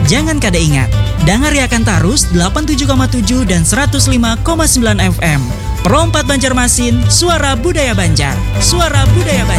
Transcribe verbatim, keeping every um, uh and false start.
Jangan kada ingat, dengar akan Tarus delapan puluh tujuh koma tujuh dan seratus lima koma sembilan F M. Perompat Banjarmasin, suara budaya Banjar. Suara budaya Banjar.